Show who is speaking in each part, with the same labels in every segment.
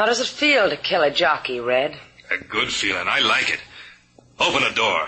Speaker 1: How does it feel to kill a jockey, Red?
Speaker 2: A good feeling. I like it. Open the door.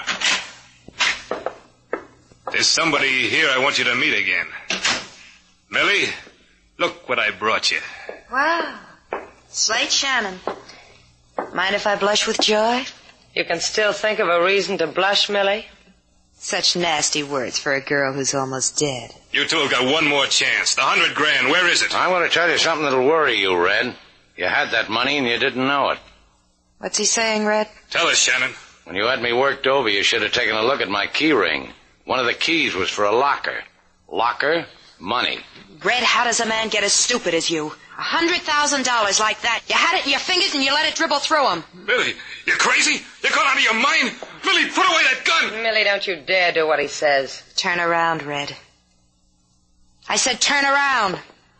Speaker 2: There's somebody here I want you to meet again. Millie, look what I brought you.
Speaker 3: Wow. Slate Shannon. Mind if I blush with joy?
Speaker 1: You can still think of a reason to blush, Millie?
Speaker 3: Such nasty words for a girl who's almost dead.
Speaker 2: You two have got one more chance. The $100,000, where is it?
Speaker 4: I want to tell you something that'll worry you, Red. You had that money and you didn't know it.
Speaker 3: What's he saying, Red?
Speaker 2: Tell us, Shannon.
Speaker 4: When you had me worked over, you should have taken a look at my key ring. One of the keys was for a locker. Locker, money.
Speaker 3: Red, how does a man get as stupid as you? $100,000 like that. You had it in your fingers and you let it dribble through them.
Speaker 2: Millie, you crazy? You're gone out of your mind? Millie, put away that gun!
Speaker 1: Millie, don't you dare do what he says.
Speaker 3: Turn around, Red. I said turn around.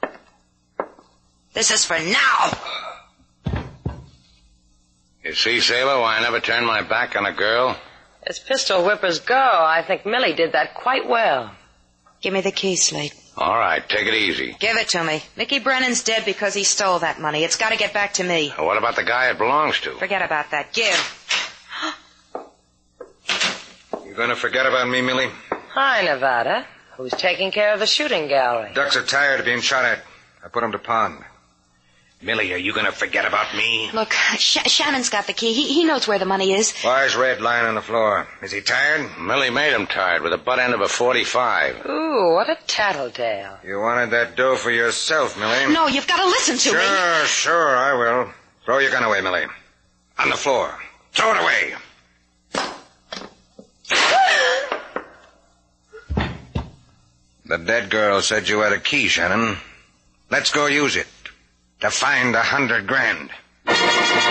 Speaker 3: This is for now.
Speaker 4: You see, Sailor, why I never turn my back on a girl?
Speaker 1: As pistol whippers go, I think Millie did that quite well.
Speaker 3: Give me the key, Slate.
Speaker 4: All right, take it easy.
Speaker 3: Give it to me. Mickey Brennan's dead because he stole that money. It's got to get back to me.
Speaker 4: What about the guy it belongs to?
Speaker 3: Forget about that. Give.
Speaker 5: You gonna forget about me, Millie?
Speaker 1: Hi, Nevada. Who's taking care of the shooting gallery?
Speaker 5: Ducks are tired of being shot at. I put them to pond. Millie, are you gonna forget about me?
Speaker 3: Look, Shannon's got the key. He knows where the money is.
Speaker 5: Why's Red lying on the floor? Is he tired?
Speaker 4: Millie made him tired with the butt end of a .45.
Speaker 1: Ooh, what a tattletale.
Speaker 5: You wanted that dough for yourself, Millie.
Speaker 3: No, you've got to listen to me.
Speaker 5: Sure, I will. Throw your gun away, Millie. On the floor. Throw it away. The dead girl said you had a key, Shannon. Let's go use it to find $100,000.